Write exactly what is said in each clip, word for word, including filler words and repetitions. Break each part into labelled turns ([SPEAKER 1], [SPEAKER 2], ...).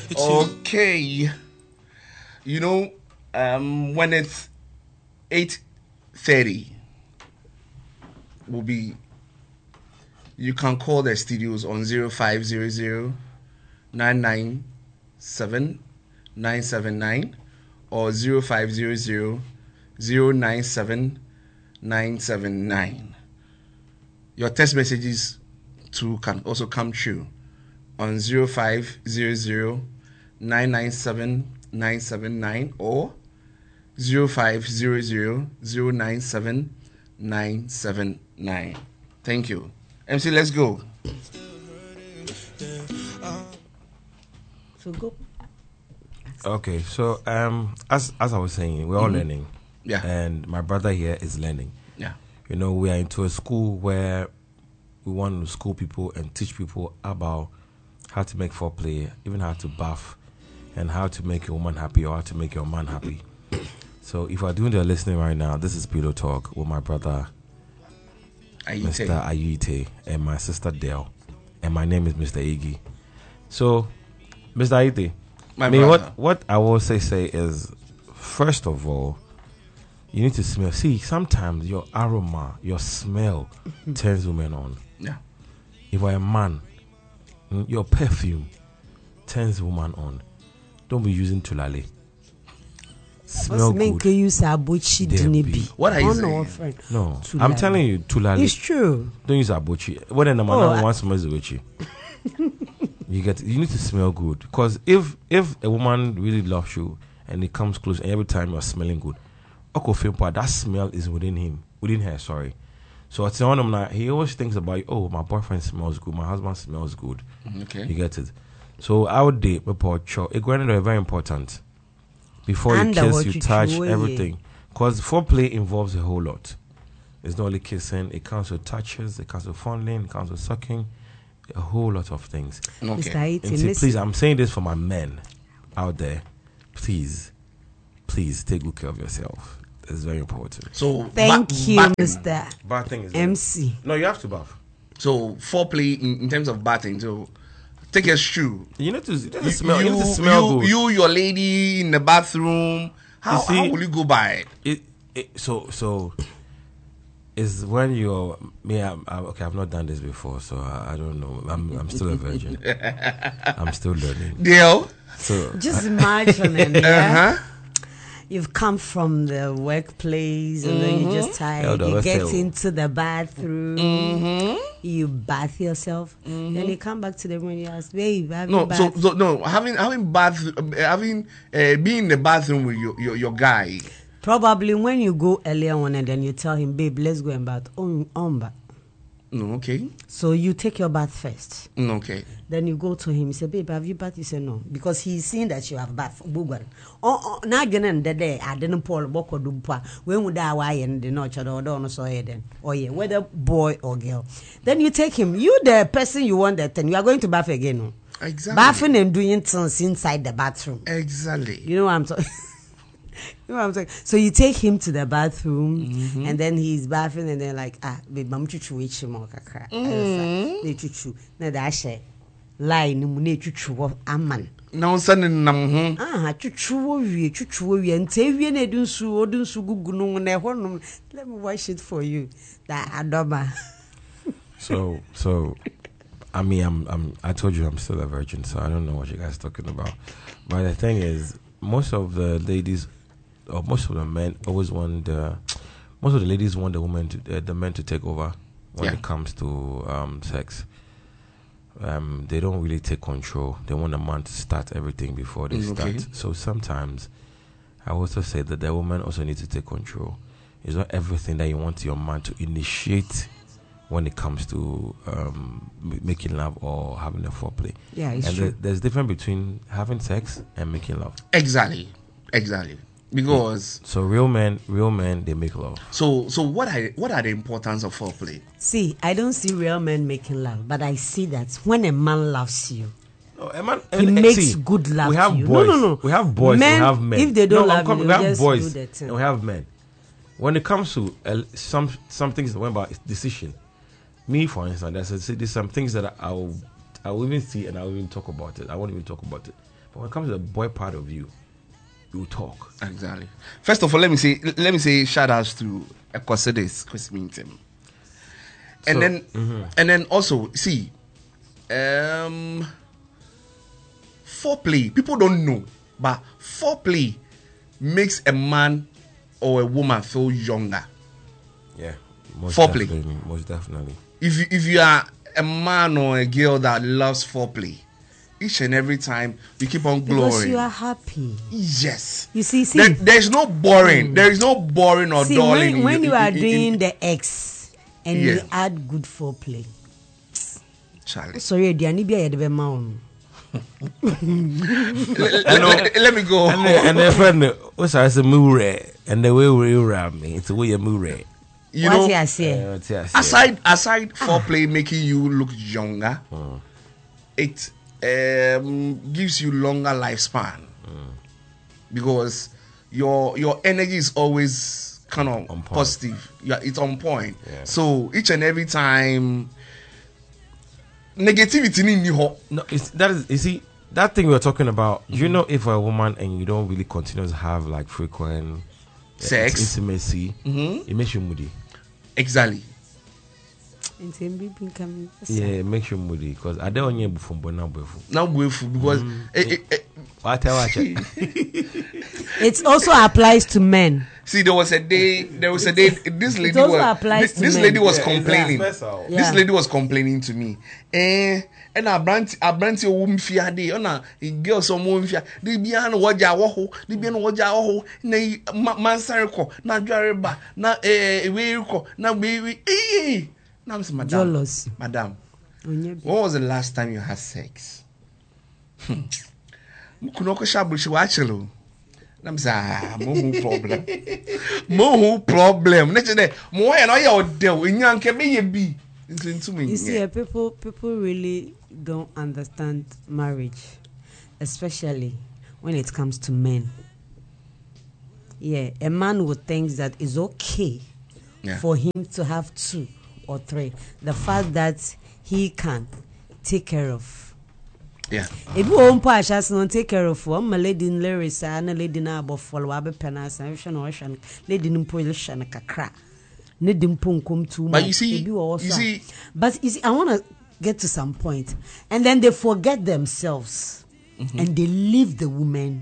[SPEAKER 1] Okay. You know, um, when it's eight thirty, will be. You can call the studios on zero five zero zero nine nine seven nine seven nine or zero five zero zero zero nine seven nine seven nine. Your text messages too can also come true on zero five zero zero nine nine seven nine seven nine or zero five zero zero zero nine seven nine seven nine. Thank you. M C, let's go.
[SPEAKER 2] So go.
[SPEAKER 3] Okay, so um, as as I was saying, we're all mm-hmm. learning.
[SPEAKER 1] Yeah.
[SPEAKER 3] And my brother here is learning.
[SPEAKER 1] Yeah.
[SPEAKER 3] You know, we are into a school where we want to school people and teach people about how to make foreplay, even how to bath, and how to make a woman happy or how to make your man happy. So if you're doing the listening right now, this is Pillow Talk with my brother Ayite. Mister Ayite, and my sister Dale, and my name is Mister Iggy. So, Mister Ayite,
[SPEAKER 1] my
[SPEAKER 3] I mean,
[SPEAKER 1] brother.
[SPEAKER 3] what what I will say say is, first of all, you need to smell. See, sometimes your aroma, your smell, turns women on.
[SPEAKER 1] Yeah.
[SPEAKER 3] If you're a man, your perfume turns woman on. Don't be using tulale. Smell good.
[SPEAKER 2] Use abuchi.
[SPEAKER 1] What are you saying?
[SPEAKER 3] No, tulale. I'm telling you, tulale.
[SPEAKER 2] It's true.
[SPEAKER 3] Don't use abuchi. When a man oh, wants to smell abuchi, you get. You need to smell good, because if if a woman really loves you and it comes close, and every time you're smelling good, that smell is within him, within her. Sorry. So it's on him now. He always thinks about, oh, my boyfriend smells good, my husband smells good.
[SPEAKER 1] Okay.
[SPEAKER 3] You get it. So I would date report show. It is very important. Before you kiss, you touch everything. Because foreplay involves a whole lot. It's not only kissing, it counts with touches, it counts with fondling, it counts with sucking, a whole lot of things.
[SPEAKER 1] Okay.
[SPEAKER 3] And see, please, I'm saying this for my men out there. Please, please take good care of yourself. It's very important.
[SPEAKER 1] So
[SPEAKER 2] thank
[SPEAKER 1] ba-
[SPEAKER 2] you,
[SPEAKER 1] bathing.
[SPEAKER 2] Mister
[SPEAKER 3] Bathing is
[SPEAKER 2] M C.
[SPEAKER 3] No, you have to bath.
[SPEAKER 1] So foreplay in, in terms of bathing. So take a shoe.
[SPEAKER 3] You need to, you need to
[SPEAKER 1] you,
[SPEAKER 3] smell.
[SPEAKER 1] You,
[SPEAKER 3] you need to smell
[SPEAKER 1] you,
[SPEAKER 3] good.
[SPEAKER 1] You, your lady in the bathroom. How,
[SPEAKER 3] see,
[SPEAKER 1] how will you go by it?
[SPEAKER 3] It, it so so. Is when you're me. I'm, I'm, okay, I've not done this before, so I, I don't know. I'm I'm still a virgin. I'm still learning.
[SPEAKER 1] Deal.
[SPEAKER 3] So
[SPEAKER 2] just imagine it. Yeah?
[SPEAKER 1] Uh-huh.
[SPEAKER 2] You've come from the workplace and mm-hmm. then you just tired. You get into the bathroom,
[SPEAKER 1] mm-hmm.
[SPEAKER 2] you bath yourself, mm-hmm. then you come back to the room and you ask, babe, have
[SPEAKER 1] no,
[SPEAKER 2] you bath?
[SPEAKER 1] So, so no, having having bath, having uh, being in the bathroom with your, your your guy.
[SPEAKER 2] Probably when you go earlier on and then you tell him, babe, let's go and bath. On on bath.
[SPEAKER 1] No, okay.
[SPEAKER 2] So you take your bath first.
[SPEAKER 1] No, okay.
[SPEAKER 2] Then you go to him. You say, babe, have you bathed? You say no, because he's seen that you have bathed. Oh, now again, the day I didn't pull boko dupa. When would I why and the notch or don't so then? Oh yeah, whether boy or girl. Then you take him. You the person you want that then you are going to bath again. No?
[SPEAKER 1] Exactly.
[SPEAKER 2] Bathing and doing things inside the bathroom.
[SPEAKER 1] Exactly.
[SPEAKER 2] You know what I'm talking. You know what I'm saying? So you take him to the bathroom, mm-hmm. and then he's bathing, and then like ah, babe, I'm chuchu wichi mo kakra. Ne chuchu, na da she lie ni mu ne chuchu wo aman.
[SPEAKER 1] Na onsan nam ho.
[SPEAKER 2] Ah, chuchu wo wie, chuchu wo wie. Nte wie na edu nsu, odu nsu gugu no na ho no. Let me wash it for you. That adoma.
[SPEAKER 3] So so, I mean, I'm I'm I told you I'm still a virgin, so I don't know what you guys are talking about. But the thing is, most of the ladies. Or most of the men always want the, most of the ladies want the woman to uh, the men to take over when
[SPEAKER 1] yeah.
[SPEAKER 3] it comes to um, sex. Um, they don't really take control. They want a man to start everything before they
[SPEAKER 1] mm, okay.
[SPEAKER 3] start. So sometimes I also say that the woman also needs to take control. It's not everything that you want your man to initiate when it comes to um, making love or having a foreplay.
[SPEAKER 2] Yeah, it's
[SPEAKER 3] and
[SPEAKER 2] true.
[SPEAKER 3] The, there's a difference between having sex and making love.
[SPEAKER 1] Exactly, exactly. Because
[SPEAKER 3] so real men, real men, they make love.
[SPEAKER 1] So so what are what are the importance of foreplay?
[SPEAKER 2] See, I don't see real men making love, but I see that when a man loves you,
[SPEAKER 3] no, a man,
[SPEAKER 2] he
[SPEAKER 3] and,
[SPEAKER 2] makes
[SPEAKER 3] see,
[SPEAKER 2] good love.
[SPEAKER 3] We have
[SPEAKER 2] to you.
[SPEAKER 3] boys.
[SPEAKER 2] No, no, no.
[SPEAKER 3] We have boys.
[SPEAKER 2] Men,
[SPEAKER 3] we have men.
[SPEAKER 2] If they don't
[SPEAKER 3] no,
[SPEAKER 2] love
[SPEAKER 3] coming,
[SPEAKER 2] you,
[SPEAKER 3] we have
[SPEAKER 2] just
[SPEAKER 3] boys
[SPEAKER 2] do that
[SPEAKER 3] and we have men. When it comes to uh, some some things about decision, me for instance, there's, a, there's some things that I will I will even see and I will even talk about it. I won't even talk about it. But when it comes to the boy part of you, you talk.
[SPEAKER 1] Exactly. First of all, let me say let me say shout outs to Ekosides, Chris Minton. And
[SPEAKER 3] So,
[SPEAKER 1] then
[SPEAKER 3] mhm.
[SPEAKER 1] and then also see um foreplay. People don't know, but foreplay makes a man or a woman feel younger.
[SPEAKER 3] Yeah. Most
[SPEAKER 1] Foreplay.
[SPEAKER 3] definitely, most definitely.
[SPEAKER 1] If you, if you are a man or a girl that loves foreplay, each and every time you keep on glowing.
[SPEAKER 2] Because you are happy.
[SPEAKER 1] Yes.
[SPEAKER 2] You see, see.
[SPEAKER 1] There, there's no boring.
[SPEAKER 2] Mm.
[SPEAKER 1] There is no boring or
[SPEAKER 2] See,
[SPEAKER 1] dulling.
[SPEAKER 2] when, when
[SPEAKER 1] in-
[SPEAKER 2] you
[SPEAKER 1] in-
[SPEAKER 2] are
[SPEAKER 1] in-
[SPEAKER 2] doing
[SPEAKER 1] in-
[SPEAKER 2] the X and
[SPEAKER 1] Yeah.
[SPEAKER 2] you add good foreplay.
[SPEAKER 1] Charlie.
[SPEAKER 2] Sorry, Diani be a de man.
[SPEAKER 1] let, let- let me go.
[SPEAKER 3] And then, and then friend, what's I say mure, and the way we around me, it's the way you mure.
[SPEAKER 1] You
[SPEAKER 2] What
[SPEAKER 1] know,
[SPEAKER 2] I say?
[SPEAKER 3] Uh, what's I say?
[SPEAKER 1] aside aside foreplay making you look younger,
[SPEAKER 3] Mm.
[SPEAKER 1] it um, gives you longer lifespan because your your energy is always kind of
[SPEAKER 3] On point.
[SPEAKER 1] positive. Yeah, it's on point.
[SPEAKER 3] Yeah.
[SPEAKER 1] So each and every time, negativity in you.
[SPEAKER 3] No, it's, that is, you see, that thing we were talking about. Do you know if you're a woman and you don't really continue to have like frequent uh,
[SPEAKER 1] Sex.
[SPEAKER 3] intimacy,
[SPEAKER 1] Mhm.
[SPEAKER 3] it makes you moody.
[SPEAKER 1] Exactly.
[SPEAKER 3] Yeah, it makes you moody because I don't want from Bona Bufu.
[SPEAKER 1] Now grateful because eh, eh, eh,
[SPEAKER 3] What I watch it.
[SPEAKER 2] It also applies to men.
[SPEAKER 1] see, there was a day. There was a day. This lady
[SPEAKER 2] also
[SPEAKER 1] was.
[SPEAKER 2] applies
[SPEAKER 1] This,
[SPEAKER 2] to
[SPEAKER 1] this
[SPEAKER 2] men.
[SPEAKER 1] lady was
[SPEAKER 3] Yeah,
[SPEAKER 1] complaining.
[SPEAKER 3] it's special.
[SPEAKER 2] Yeah.
[SPEAKER 1] This lady was complaining to me. Eh, and I brand I brand your woman fear day. Oh na, girl some woman fear. They be an waja woho. They be an waja woho. Na man sarko. Na dwareba. Na eh weirko. Na we eh. Na I'm saying, madam.
[SPEAKER 2] Jealous.
[SPEAKER 1] Madam,
[SPEAKER 2] Onye
[SPEAKER 1] when was the last time you had sex? Hmm. Kunoko shabu shi wachelo. I'm saying, ah, mo problem. Mo problem. Next day, mo ya no ya odel. Inyanke be ye bi. Into me.
[SPEAKER 2] You see, uh, people people really don't understand marriage, especially when it comes to men. Yeah, a man would think that it's okay
[SPEAKER 1] Yeah.
[SPEAKER 2] for him to have two or three. The fact that he can take care of.
[SPEAKER 1] Yeah.
[SPEAKER 2] If you won't push us, not take care of one, my lady in lyrics, and a lady now about follow up a penas, and ocean ocean, lady in position a crack. Need them punk come to
[SPEAKER 1] But you see, you see,
[SPEAKER 2] but you see, I want to get to some point, and then they forget themselves,
[SPEAKER 1] Mm-hmm.
[SPEAKER 2] and they leave the woman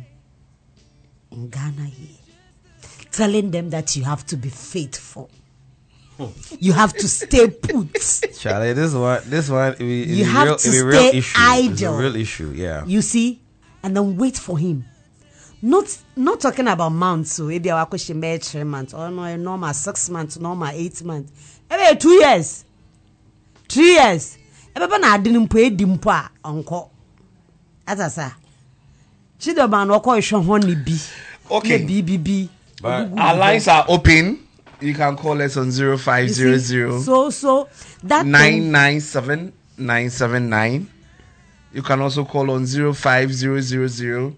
[SPEAKER 2] in Ghana here, telling them that you have to be faithful, you have to stay put,
[SPEAKER 3] Charlie, this one, this one, it be, it
[SPEAKER 2] You
[SPEAKER 3] be
[SPEAKER 2] have
[SPEAKER 3] real,
[SPEAKER 2] to
[SPEAKER 3] it be real
[SPEAKER 2] stay
[SPEAKER 3] issue. It's a
[SPEAKER 2] idle.
[SPEAKER 3] real issue, yeah.
[SPEAKER 2] you see, and then wait for him. Not not talking about months, so maybe our question be three months, or no, a normal six months, normal eight months, maybe two years, three years. Ebe na adini mpo edi mpo a onko. Atasa. Chidoman oko ehwe ho ne bi.
[SPEAKER 1] Okay.
[SPEAKER 2] Ne bi bi bi.
[SPEAKER 3] But
[SPEAKER 2] Ogugu
[SPEAKER 1] our
[SPEAKER 2] bi.
[SPEAKER 1] lines are open. You can call us on zero five
[SPEAKER 2] You
[SPEAKER 1] zero
[SPEAKER 2] see,
[SPEAKER 1] zero
[SPEAKER 2] So so that
[SPEAKER 1] nine
[SPEAKER 2] thing,
[SPEAKER 1] nine seven nine seven nine. You can also call on zero five zero zero zero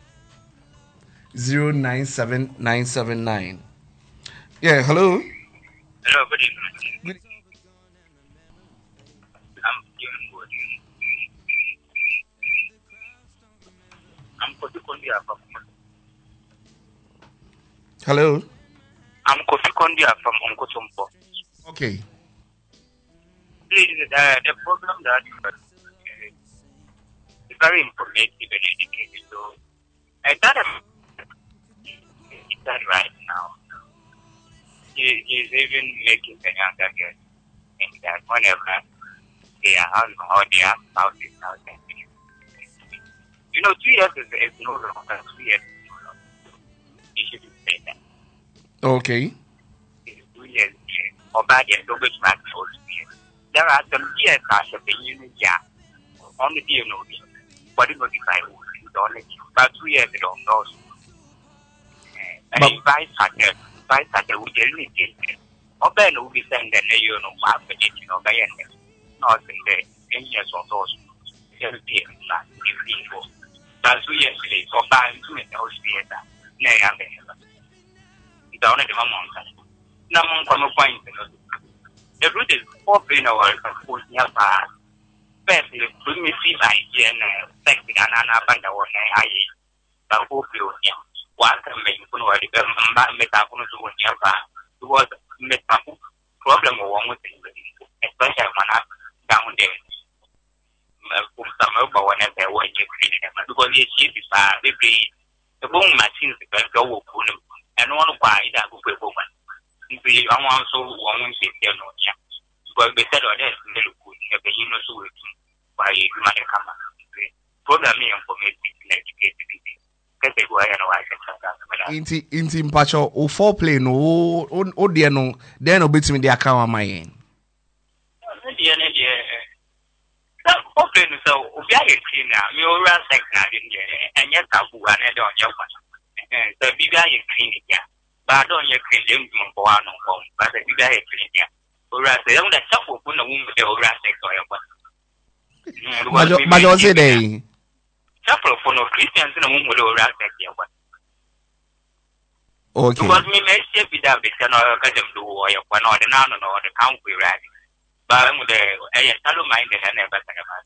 [SPEAKER 1] zero nine seven nine seven nine. Yeah, hello.
[SPEAKER 4] Hello, good evening.
[SPEAKER 1] Good-
[SPEAKER 4] I'm doing good. I'm Kofi Kondia from
[SPEAKER 1] Hello.
[SPEAKER 4] I'm Kofi Kondia from Onkotumpo.
[SPEAKER 1] Okay.
[SPEAKER 4] Please, uh, the program that uh, is very informative and educative. So I thought I'm that right now. He is even making the younger girls think that whenever they are on or they are spouses now, then you know, two years is, is no longer two years is no longer. You shouldn't say that.
[SPEAKER 1] Okay.
[SPEAKER 4] It's two years, or bad years, so which man knows years. There are some years that have been in a year. Only you know, but it was the time we don't let you. But two years ago, no. And
[SPEAKER 1] But-
[SPEAKER 4] vice factor, vice factor, we didn't need it. Or Ben will be saying that you know, what we need to know by end. Not in the in years or so. Every year, like, if people. But two years later, or by two years, or theater. Nay, I'm there. Down at the moment. No one come a point. The root is four pin or four years. first the primitive idea and sex and an abandon one I but who feel him. What can make you know the metaphor to was metaphor problem along with it, especially when I'm down there. Some over one at their way because the ship is the bone machines go and one buy that good woman. If you are also one to say no, but they said, oh, that's little good. You know, so why you might come up. Problem for me to educate
[SPEAKER 1] Inti inti mpacho o four play no o o de no then no betimi de aka wa mayen.
[SPEAKER 4] De ne de so four play no so obi aye clean na me ora sex na de enye tabu na de onye kwa. Eh so bi bia aye clean ya. Ba do onye clean dem mbo wa no ko. Ba se bi bia aye clean ya. Ora se dem da chapo ku na wo de ora sex o ya kwa.
[SPEAKER 1] Majo majo say dey.
[SPEAKER 4] Chapo for no Christians na wo de ora sex ya kwa.
[SPEAKER 1] Okay.
[SPEAKER 4] Because me may say be that because no ka dem do o ya kwa no de na no no de kan ku right. But I'm the eh talo mind and never talk about.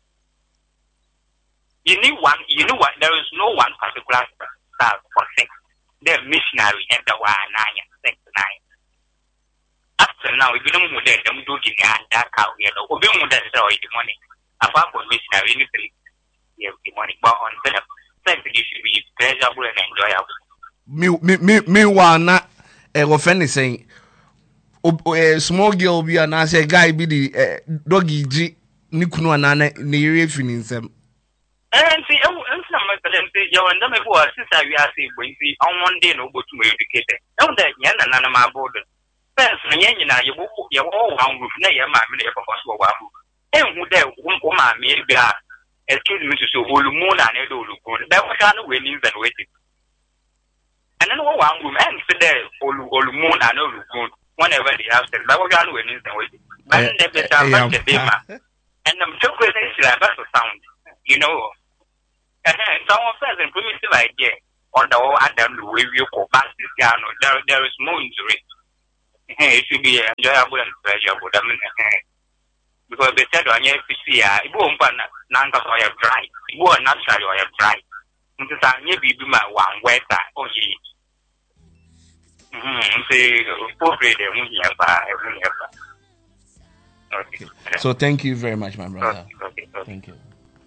[SPEAKER 4] You need one you know what there is no one particular style for sex. The missionary and the one nine sex nine. After now, if you don't move them do the that cow here, or be more than the money. Apart from missionary, anything you have the money, but on sex, sex should be pleasurable and enjoyable.
[SPEAKER 1] Me me me me wana e go fend saying o small girl bi and say guy bi the doggy ji ni kunu anana ne yere fini nsem.
[SPEAKER 4] And see, oh, and some of them say, you and them go, sister, we are saying, we see on one day no go to me educated. No, that yan and none of my border. First, when you know, you walk your whole one with no, your mammy, if possible. And who there won't come on me, excuse me to say, all moon and I do look good. That was kind of winnings and waiting. And then one room and sit there, all moon and all look good. Whenever they have said, that was kind of winnings and waiting. But they better much the dema. And I'm so crazy, like that's the sound, you know. Someone says a primitive idea on the whole Adam the way you call this piano, there there is more into it. It should be enjoyable and pleasurable. I mean, because they said on your P C, it won't be none of your dry. It won't naturally or dry. Into some maybe be my one weather. Oh, ye. Hm, say, poor lady, okay.
[SPEAKER 1] So thank you very much, my brother.
[SPEAKER 4] Okay, okay.
[SPEAKER 1] Thank you.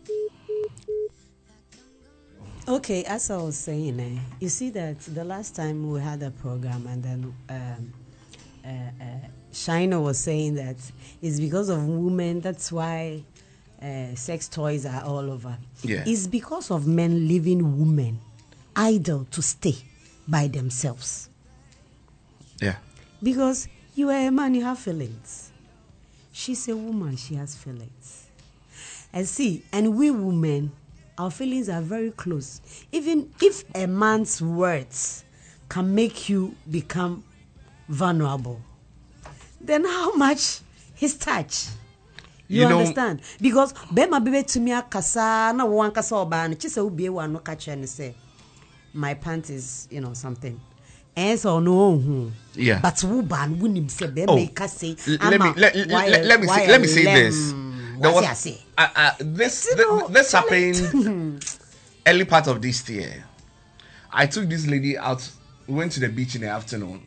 [SPEAKER 2] Okay, as I was saying, eh, you see that the last time we had a program and then um, uh, uh, Shina was saying that it's because of women, that's why uh, sex toys are all over.
[SPEAKER 1] Yeah.
[SPEAKER 2] It's because of men leaving women idle to stay by themselves.
[SPEAKER 1] Yeah.
[SPEAKER 2] Because you are a man, you have feelings. She's a woman, she has feelings. And see, and we women, our feelings are very close. Even if a man's words can make you become vulnerable, then how much his touch? You, you understand? Know, because Bema Bebe to me kasa na one kasa oban chise ubie wa no catch and say my pant is, you know, something. And so no,
[SPEAKER 1] yeah.
[SPEAKER 2] But who ban wouldn't say Bema say.
[SPEAKER 1] Let me let, let, let me say, let me say this. There was, uh, uh, this th- know, this happened early part of this year. I took this lady out. We went to the beach in the afternoon.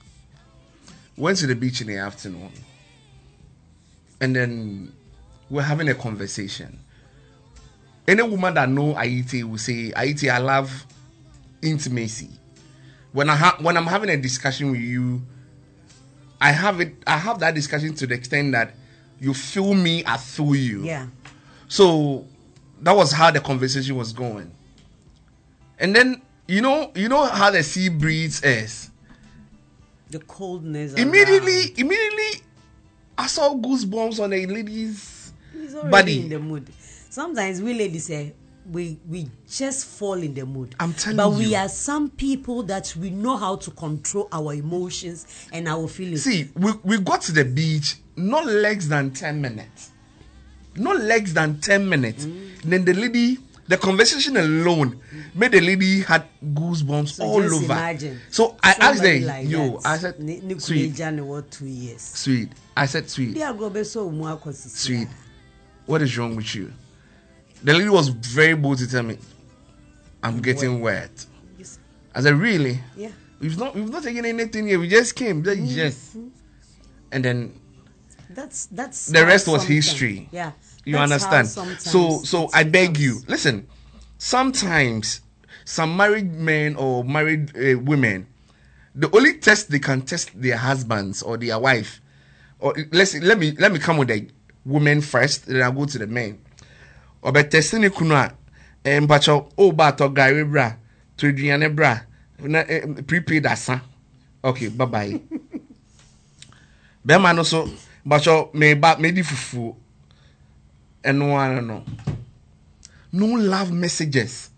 [SPEAKER 1] Went to the beach in the afternoon, and then we're having a conversation. Any woman that know Aiti will say, "Aiti, I love intimacy." When I ha- when I'm having a discussion with you, I have it. I have that discussion to the extent that you feel me, I feel you.
[SPEAKER 2] Yeah.
[SPEAKER 1] So that was how the conversation was going. And then you know, you know how the sea breeze is.
[SPEAKER 2] The coldness.
[SPEAKER 1] Immediately,
[SPEAKER 2] around.
[SPEAKER 1] immediately, I saw goosebumps on the lady's
[SPEAKER 2] already
[SPEAKER 1] body.
[SPEAKER 2] In the mood. Sometimes we ladies say we we just fall in the mood.
[SPEAKER 1] I'm telling
[SPEAKER 2] but
[SPEAKER 1] you.
[SPEAKER 2] But we are some people that we know how to control our emotions and our feelings.
[SPEAKER 1] See, we we got to the beach. Not less than ten minutes. Not less than ten minutes. Mm. Then the lady, the conversation alone mm. made the lady had goosebumps
[SPEAKER 2] so
[SPEAKER 1] all
[SPEAKER 2] just
[SPEAKER 1] over.
[SPEAKER 2] Imagine
[SPEAKER 1] so I asked her,
[SPEAKER 2] like
[SPEAKER 1] yo,
[SPEAKER 2] that.
[SPEAKER 1] I said,
[SPEAKER 2] N-
[SPEAKER 1] sweet.
[SPEAKER 2] What two years?
[SPEAKER 1] Sweet. I said, sweet.
[SPEAKER 2] Sweet.
[SPEAKER 1] what is wrong with you? The lady was very bold to tell me, I'm getting wet.
[SPEAKER 2] Yes.
[SPEAKER 1] I said, really?
[SPEAKER 2] Yeah.
[SPEAKER 1] We've not we've not taken anything here. We just came. Said, yes.
[SPEAKER 2] Mm-hmm.
[SPEAKER 1] And then
[SPEAKER 2] That's that's
[SPEAKER 1] the rest was
[SPEAKER 2] sometimes-
[SPEAKER 1] history.
[SPEAKER 2] Yeah.
[SPEAKER 1] You
[SPEAKER 2] That's how
[SPEAKER 1] understand?
[SPEAKER 2] sometimes
[SPEAKER 1] So so
[SPEAKER 2] it
[SPEAKER 1] I beg
[SPEAKER 2] becomes.
[SPEAKER 1] you, listen. Sometimes some married men or married uh, women, the only test they can test their husbands or their wife, or let's let me let me come with the women first, then I'll go to the men. Or be testing the kuna and bacho oh but or gary bra to Adriana bra na prepaid asa. Okay, bye bye. Be man also bacho me ba me di fufu. And no one no. No love messages.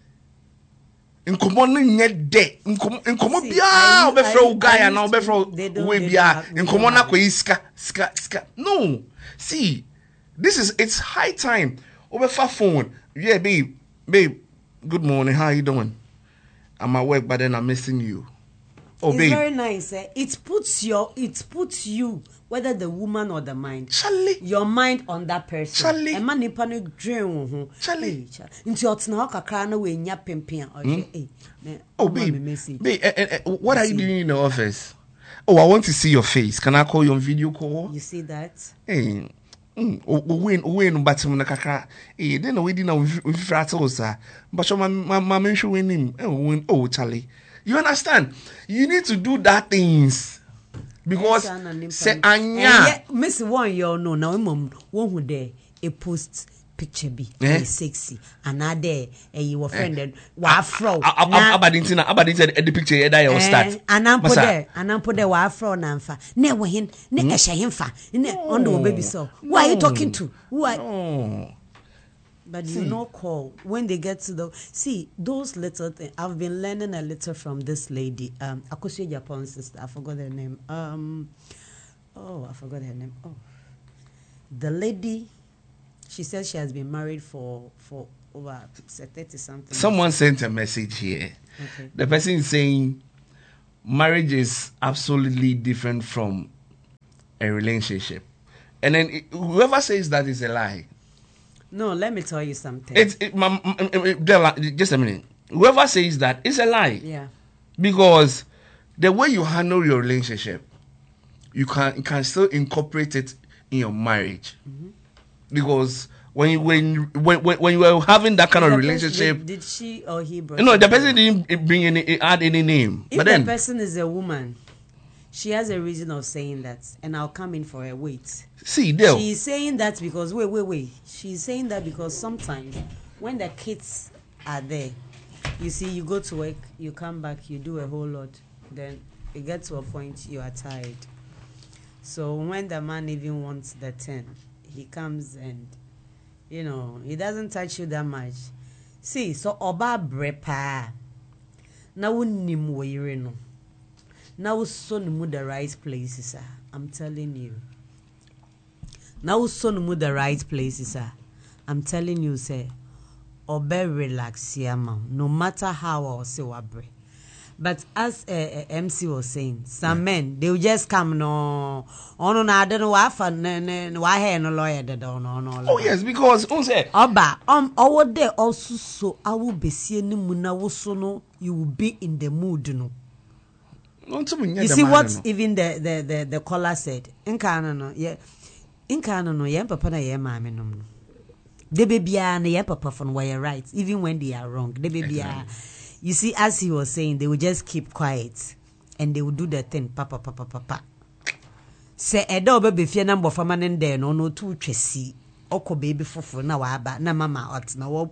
[SPEAKER 1] Nkomo no nye de. Nkomo nkomo
[SPEAKER 2] See,
[SPEAKER 1] bia
[SPEAKER 2] I-
[SPEAKER 1] obefra
[SPEAKER 2] I-
[SPEAKER 1] guy
[SPEAKER 2] I
[SPEAKER 1] and
[SPEAKER 2] used
[SPEAKER 1] obefra
[SPEAKER 2] to- they don't-
[SPEAKER 1] we
[SPEAKER 2] they
[SPEAKER 1] bia.
[SPEAKER 2] don't have- they
[SPEAKER 1] Nkomo
[SPEAKER 2] don't
[SPEAKER 1] na
[SPEAKER 2] have
[SPEAKER 1] ko iska ska ska. No. See, this is it's high time. Obefa phone. Yeah, babe. Babe, good morning. How you doing? I'm at work, but then I'm missing you. Oh,
[SPEAKER 2] It's
[SPEAKER 1] babe.
[SPEAKER 2] very nice. Eh? It puts your it puts you, whether the woman or the mind,
[SPEAKER 1] Charlie.
[SPEAKER 2] your mind on that person.
[SPEAKER 1] Charlie.
[SPEAKER 2] Emma nipa no dream wo ho.
[SPEAKER 1] Charlie.
[SPEAKER 2] Hey, Charlie. Nti otena ho kakra na we nya pempem a ohwe eh. na
[SPEAKER 1] Oh,
[SPEAKER 2] ọma me
[SPEAKER 1] babe.
[SPEAKER 2] message.
[SPEAKER 1] Babe, eh, eh, eh, what are you
[SPEAKER 2] See.
[SPEAKER 1] doing in the office? Oh, I want to see your face. Can I call you on video call?
[SPEAKER 2] You see that?
[SPEAKER 1] Hey, mm, o- o- when when batum na kakra. Eh, then we didn't know we frat also. But my my my mention when him. Oh, oh, Charlie. You understand? You need to do that things because
[SPEAKER 2] Yes, and an
[SPEAKER 1] say
[SPEAKER 2] impact.
[SPEAKER 1] anya.
[SPEAKER 2] Eh, yeah, Miss one you know now mom one who there a post picture be
[SPEAKER 1] Eh?
[SPEAKER 2] eh? Sexy another eh you were friended wa fro
[SPEAKER 1] Abadintina, Abadintina, the picture that you start.
[SPEAKER 2] anampo
[SPEAKER 1] Masa,
[SPEAKER 2] there anampo there wa fro na mfa na wo hin na ehye himfa na on the baby so who are you talking to who are
[SPEAKER 1] Oh.
[SPEAKER 2] but you know call when they get to the see those little things. I've been learning a little from this lady um Akosua Japan sister. I forgot her name. Um oh I forgot her name. Oh the lady, she says she has been married for for over thirty something.
[SPEAKER 1] Someone sent a message here.
[SPEAKER 2] Okay.
[SPEAKER 1] The person is saying marriage is absolutely different from a relationship. And then it, whoever says that is a lie.
[SPEAKER 2] No, let me tell you something.
[SPEAKER 1] It's it, ma- m- m- m- Della, just a minute. Whoever says that is a lie.
[SPEAKER 2] yeah.
[SPEAKER 1] Because the way you handle your relationship, you can you can still incorporate it in your marriage.
[SPEAKER 2] Mm-hmm.
[SPEAKER 1] Because when you when you- when when, when you were having that kind of
[SPEAKER 2] The person-
[SPEAKER 1] relationship,
[SPEAKER 2] Did, did she or he brought
[SPEAKER 1] no,
[SPEAKER 2] it
[SPEAKER 1] the
[SPEAKER 2] up?
[SPEAKER 1] person didn't bring any add any name.
[SPEAKER 2] If
[SPEAKER 1] but
[SPEAKER 2] the
[SPEAKER 1] then
[SPEAKER 2] person is a woman, she has a reason of saying that, and I'll come in for her. Wait.
[SPEAKER 1] see, Dale.
[SPEAKER 2] She's saying that because wait, wait, wait. She's saying that because sometimes when the kids are there, you see, you go to work, you come back, you do a whole lot, then it gets to a point you are tired. So when the man even wants the ten, he comes and you know he doesn't touch you that much. See, so oba brepa. Na wunnim wo yire no. Na wo so no mu the right places ah. I'm telling you. Now so no the right places are. I'm telling you, say, obe relax yama, no matter how or say wabre. But as uh, uh, M C was saying, some yeah. men they will just come no, oh no, I don't know why for no, why hair no lawyer that don't know no.
[SPEAKER 1] Oh yes, because who said?
[SPEAKER 2] Oba um over there also so I will be seeing muna so no you will be in the mood no. You see what even the the the the caller said. Inka no yeah. Inka no no yeah papa na yeah mama no no. The baby na yeah papa for why right even when they are wrong. The baby you see as he was saying they will just keep quiet and they will do the thing papa papa papa. Say edo baby fie na mbofo ma ne ndɛ no no tu twesi. Oko baby foforo na wa aba na mama ot na wo.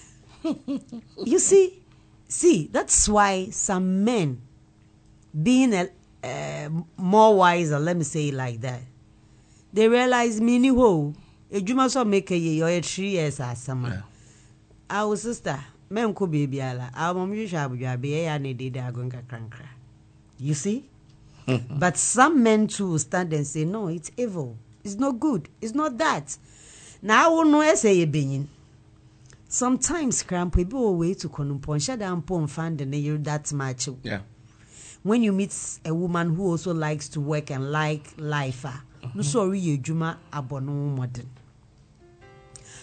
[SPEAKER 2] You see see that's why some men being a uh, more wiser, let me say it like that, they realize mini ho ejuma so make a year three years as summer. Our sister, men ko baby ala, our mom you shall be a ne did agonga crankra. You see? But some men too stand and say, no, it's evil. It's not good. It's not that. Now I will know say a being. Sometimes cramp people way to conumpo shut down pon fan the you that much.
[SPEAKER 1] Yeah.
[SPEAKER 2] When you meet a woman who also likes to work and like life, ah, no sorry you juma abono modern.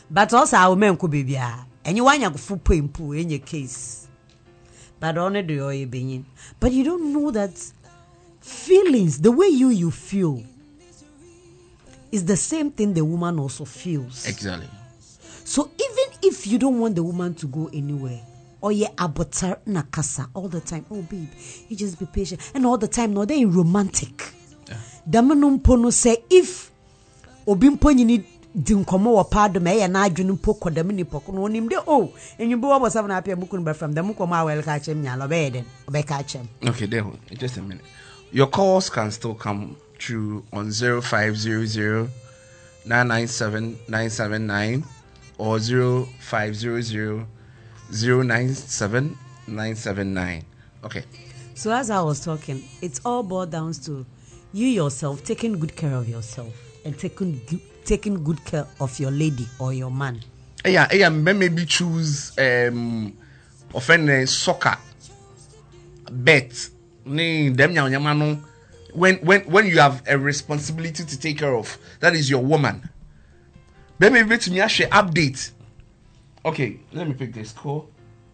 [SPEAKER 2] But also our men could be bia. And you want your full pain pool in your case. But only do you being. But you don't know that feelings, the way you you feel, is the same thing the woman also feels.
[SPEAKER 1] Exactly.
[SPEAKER 2] So even if you don't want the woman to go anywhere, or ye abotar nakasa all the time, oh babe, you just be patient, and all the time, no, they romantic. Damanum pono say if obimpo nyini di nkomo wo paado me ya na adwenu poko damini poko no nim de oh enyu bo wo seven apia mukunu ba from the mukomo awel ka chem nya lo be den be ka chem.
[SPEAKER 1] Okay, there, just a minute. Your calls can still come through on zero five zero zero nine nine seven nine seven nine or zero five zero zero zero nine seven nine seven nine. Okay.
[SPEAKER 2] So as I was talking, it's all boiled down to you yourself taking good care of yourself and taking taking good care of your lady or your man.
[SPEAKER 1] Yeah, yeah, maybe choose um offend soccer bet. When when when you have a responsibility to take care of, that is your woman. Maybe me to me share update. Okay, let me pick this call.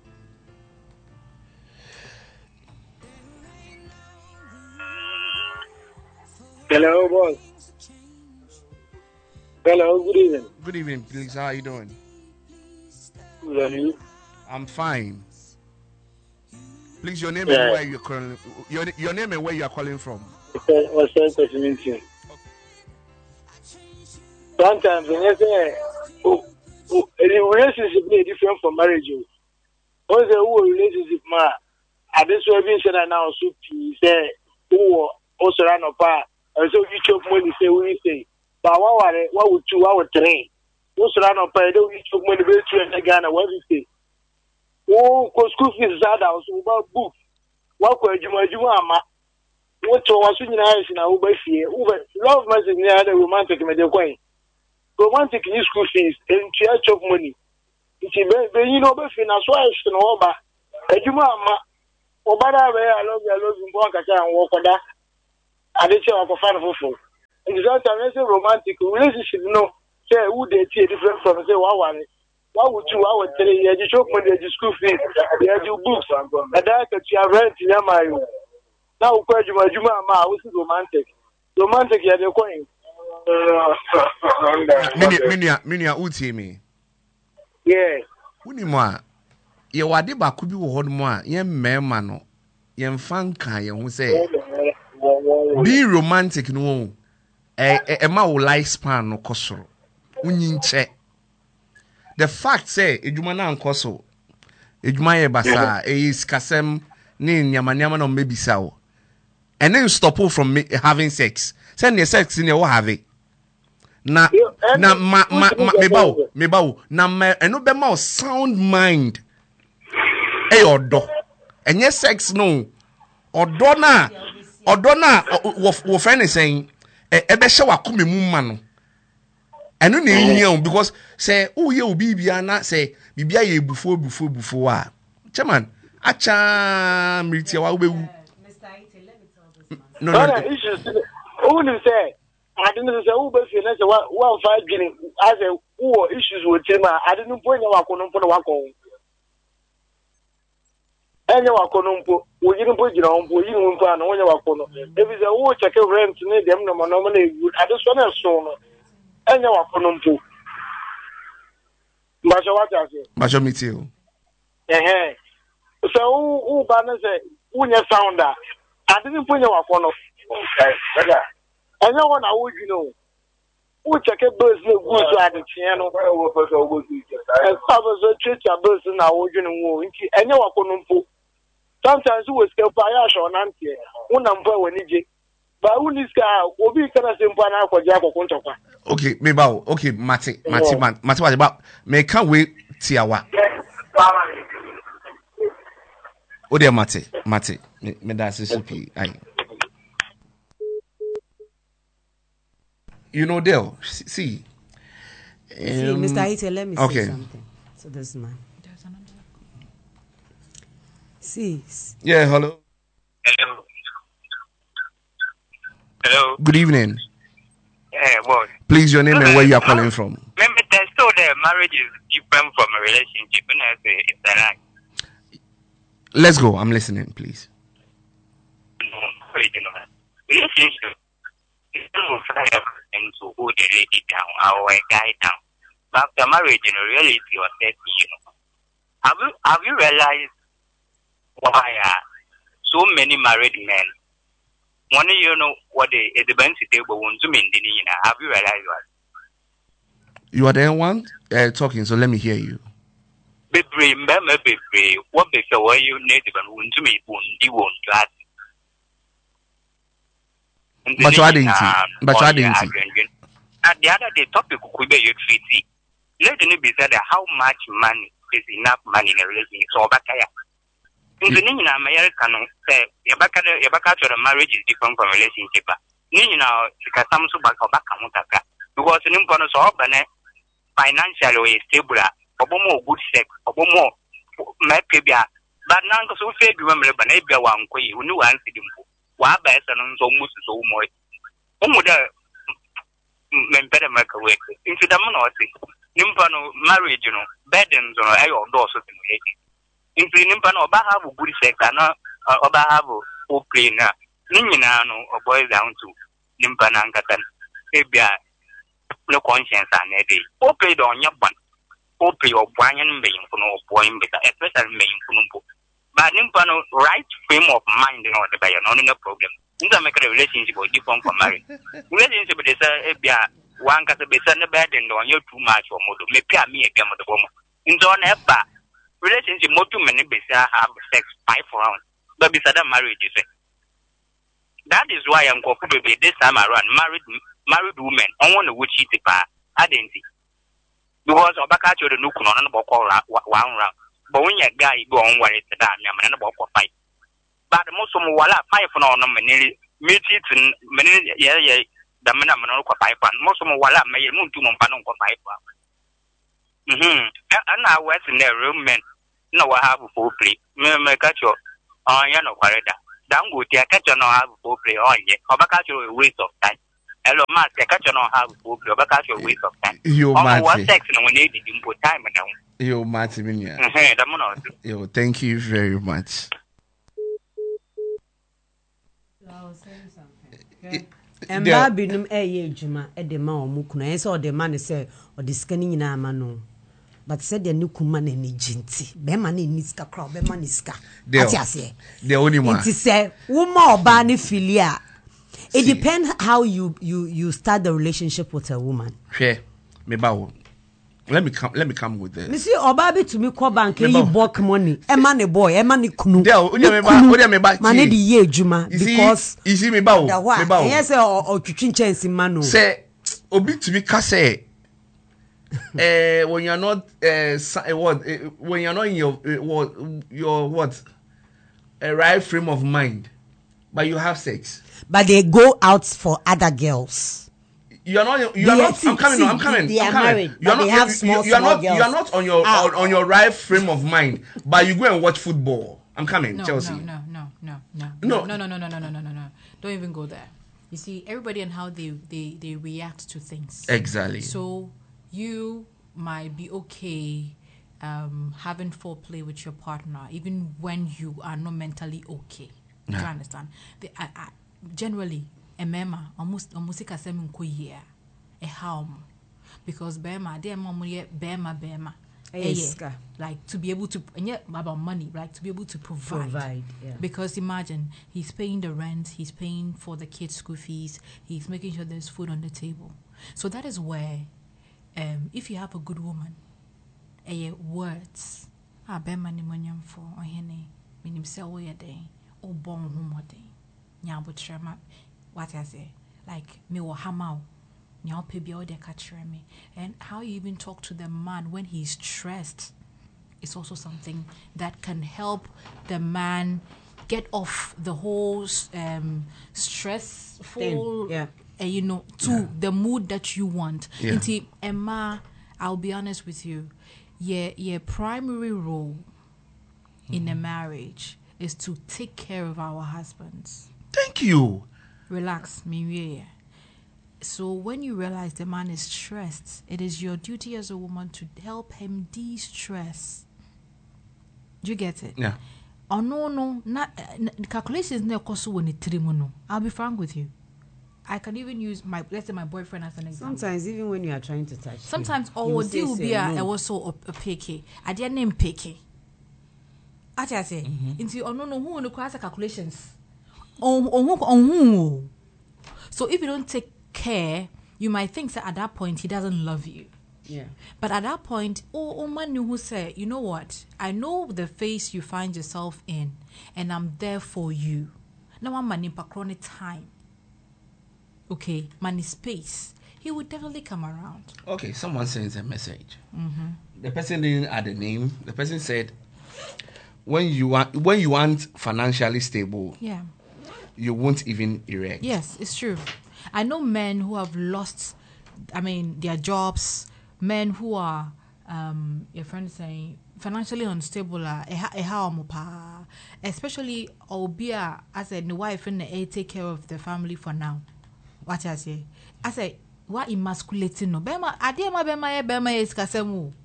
[SPEAKER 5] Hello, boss. Hello, good evening.
[SPEAKER 1] Good evening, please. How are you doing?
[SPEAKER 5] Good are you?
[SPEAKER 1] I'm fine. Please, your name
[SPEAKER 5] Yeah.
[SPEAKER 1] and where you're calling. Your, your name and where you are calling from.
[SPEAKER 5] What's that to meet Sometimes when you say, oh, oh, a relationship is different from marriage. Once a whole relationship, ma, I just want to say that now, so to say, oh, also run up, and so you chop money, say, we say, but what would what would two hour train? Also run up, I don't chop money, very true, and again, what do you say? Oh, because school fees is that house, about books. What could you do? What was in your eyes in our fear? Love must be near the romantic medical coin. Romantic in school fees and church of money. It's a you know, but in a swipe and over. A Jumama, Obada, I love you, I love you, Bonkata and walk on that. I didn't say I'm a fan of football. And it's sometimes a romantic relationship, no, say, would they see different from say, wow, what would you, I would tell you, you choke money at the school fees, you have your books, and that you have rent in Yamayo. Now, Juma Juma, I was romantic. Romantic, you had a coin.
[SPEAKER 1] Minia, Minia, Minia, uti me.
[SPEAKER 5] Yeah.
[SPEAKER 1] Unimwa, ye wade ba kubi wo hod mo a ye mema no ye mfa nka ye ho say be romantic no e e ma wo lifespan no kosoro unyinche the fact say edwuma na nkoso edwuma ye basa e iskasem ni nyama nyama no mebisa wo and then stop from me, having sex send the sex in your have it na na ma ma me bawo me bawo na me eno be ma sound mind e odo enye sex no odo na odo na wo friend is saying e be hye wakome mu ma no eno na ehia because say wo ye obi bia na say bibia ye bufo bufo bufo a chairman acha mritia wa obewu no no
[SPEAKER 5] issues who you say I didn't say who be feel say one five guinea as a who issues with him I didn't point na wakono mpo na wako enya wakono mpo wo yiri mpo gira mpo yiri mpo ana wonya wakono if say who check rent ni dem no no na good I just want so no enya wakono mpo Masha what you say
[SPEAKER 1] Masha meet you
[SPEAKER 5] eh eh so who who ba na say wonya sounder I didn't point na wakono okay brother and no one I would you know. Who check a bus no good at the channel and covers a church a bus in our wood and no one could sometimes who was kept by us on Auntie, one number when he but who this guy will be kind of simple now for Jack or Contopa.
[SPEAKER 1] Okay, me bow. Okay, Mati, Mati, Mati, Mati, about me can't wait Tiawa. Oh, dear Mati, Mati, me that's a supi. Aye. You know, Dale, see, see
[SPEAKER 2] um, Mister Ite, let me say
[SPEAKER 1] okay.
[SPEAKER 2] something. So this man. See.
[SPEAKER 1] Yeah, hello.
[SPEAKER 4] Hello. Hello.
[SPEAKER 1] Good evening.
[SPEAKER 4] Yeah, what?
[SPEAKER 1] Please, your name and where you are calling from.
[SPEAKER 4] Remember that so know that marriage is different from a relationship. When I say it's a right.
[SPEAKER 1] Let's go. I'm listening, please.
[SPEAKER 4] No, you know, relationship is not everything to hold the lady down or a guy down. But after marriage, in reality, you are thirty, you know. Have you have you realized why uh, so many married men? One, you know what they the bench table won't do mean. Have you realized what?
[SPEAKER 1] You are the one uh, talking, so let me hear you.
[SPEAKER 4] Bebre, remember, bebre. What before you native and won't do me? Won't you won't that?
[SPEAKER 1] But you didn't. But you didn't.
[SPEAKER 4] At the other day, topic could be your treaty. Let me be said how much money is enough money in a relationship. So, Bakaya. In the Nina American, say, Yabaka, Yabaka to the marriage is different from relationship. Nina, Sikasam Subaka, Bakamutaka. Because in Imponos or Bane, financially stable, Obomo good sex, Obomo, Mapibia. But now, so fair, you remember Banabia one quay, who knew answered him. Wabas and almost so much. Omuda Mempeda Microwave. Into the monoty. Nimpano marriage, you know, burdens or air doors of the into Nimpano, Bahavu good sex, and Obahavu, O cleaner, Ninano, or boy down to Nimpanankatan, Abia, no conscience and a day. O played on your one, O play or Brian Main for no point, especially Main for but Nimpano, right frame of mind in order by an no problem. You don't make a relationship or different from marriage. Relationship is a one can be sent a bed and on you too much or more. May pay me a game of the woman. In John Ebba, relationship more too many besides have sex five rounds, but beside a marriage, you say. That is why I'm going to be this time around married married women on one of which is the bar, I didn't see. Because of back at the Nukun on about one round. But when your guy go on where it's a damn and about five. But most of them were five for no many meet it and many, yeah, yeah, the men are not five. Most of them were may moon to Mompano for five. Hm. And now, what's in their room, men? No, I have a full play. Me catch you on Yano Correda. Down good, I catch you no have a full play on ye. Or back at you a waste of time. Hello, master, catch you no have a full play, or back at you a waste of time.
[SPEAKER 1] You
[SPEAKER 4] want sex and when they did you put time down.
[SPEAKER 1] Yo, Martin, yeah.
[SPEAKER 4] Yo,
[SPEAKER 1] thank you very much.
[SPEAKER 2] I'll say something. And Baby, no, eh, Juma, at the Mao Mukuna, so the man say, or the scanning in Amano. But said the new Kuman and Jinti, Beman in Niska crowd, Bemaniska.
[SPEAKER 1] The only one.
[SPEAKER 2] It is a woman or Barney Filia. It depends how you, you, you start the relationship with a woman.
[SPEAKER 1] Sure, me bow. Let me come. Let me come with this.
[SPEAKER 2] You see, Obabi to me call bank. You bulk money. A money boy. A money kunu.
[SPEAKER 1] There, unya me ba. Unya me ba.
[SPEAKER 2] Money di ye juma because.
[SPEAKER 1] You see me ba. Me ba.
[SPEAKER 2] Yes, or or chuchin chance in manu.
[SPEAKER 1] Say, obi to me kase. Eh, when you're not eh what when you're not in your what your what a right frame of mind, but you have sex.
[SPEAKER 2] But they go out for other girls.
[SPEAKER 1] You are not. You are
[SPEAKER 2] they
[SPEAKER 1] not.
[SPEAKER 2] See,
[SPEAKER 1] I'm coming.
[SPEAKER 2] see,
[SPEAKER 1] I'm coming.
[SPEAKER 2] They
[SPEAKER 1] I'm
[SPEAKER 2] are
[SPEAKER 1] coming.
[SPEAKER 2] married.
[SPEAKER 1] You are not.
[SPEAKER 2] They have
[SPEAKER 1] you,
[SPEAKER 2] small,
[SPEAKER 1] you are
[SPEAKER 2] small
[SPEAKER 1] not.
[SPEAKER 2] girls.
[SPEAKER 1] You are not on your
[SPEAKER 2] ah.
[SPEAKER 1] on, on your right frame of mind. But you go and watch football. I'm coming,
[SPEAKER 6] no,
[SPEAKER 1] Chelsea.
[SPEAKER 6] No, no, no, no,
[SPEAKER 1] no,
[SPEAKER 6] no, no, no, no, no, no, no, no, no. Don't even go there. You see, everybody and how they they they react to things.
[SPEAKER 1] Exactly.
[SPEAKER 6] So you might be okay um, having foreplay with your partner, even when you are not mentally okay. Do you understand? The, I, I, generally, a mema almost almost like a seven year a harm because bema they mama bema bema
[SPEAKER 2] yes,
[SPEAKER 6] like to be able to and yet about money, like to be able to provide,
[SPEAKER 2] provide yeah.
[SPEAKER 6] Because imagine he's paying the rent, he's paying for the kids' school fees, he's making sure there's food on the table. So that is where um if you have a good woman, a words ah bema ni monyam for ohene minim se wo ye den o bon homoden nya botrema what I say like me wo hamao nya pebia o de ka me. And how you even talk to the man when he's stressed is also something that can help the man get off the whole um stressful
[SPEAKER 2] yeah
[SPEAKER 6] uh, you know to yeah. the mood that you want.
[SPEAKER 1] Yeah.
[SPEAKER 6] Inti Emma, I'll be honest with you, your your primary role mm-hmm. in a marriage is to take care of our husbands.
[SPEAKER 1] Thank you.
[SPEAKER 6] Relax, me. So when you realize the man is stressed, it is your duty as a woman to help him de-stress. Do you get it?
[SPEAKER 1] Yeah.
[SPEAKER 6] Oh no, no, not uh, calculations ne koso woni trimu no. I'll be frank with you. I can even use my let's say my boyfriend as an example.
[SPEAKER 2] Sometimes even when you are trying to touch.
[SPEAKER 6] Sometimes oh
[SPEAKER 2] say,
[SPEAKER 6] will be a
[SPEAKER 2] no.
[SPEAKER 6] was so a picky. I didn't name picky. I say into oh no no who no class calculations. Oh oh oh. So if you don't take care, you might think that at that point he doesn't love you.
[SPEAKER 2] Yeah.
[SPEAKER 6] But at that point, oh, oh man who say, you know what? I know the phase you find yourself in, and I'm there for you. Now I'm money chronic time. Okay, money space. He would definitely come around.
[SPEAKER 1] Okay, someone sends a message.
[SPEAKER 6] Mm-hmm.
[SPEAKER 1] The person didn't add a name. The person said, when you want when you want financially stable,
[SPEAKER 6] Yeah.
[SPEAKER 1] you won't even erect.
[SPEAKER 6] Yes, it's true. I know men who have lost, I mean, their jobs. Men who are, um, your friend is saying, financially unstable, uh, especially Obia as a wife and a take care of the family for now. What I say, I say, what emasculating no bema, Adiama bema bema is casemu.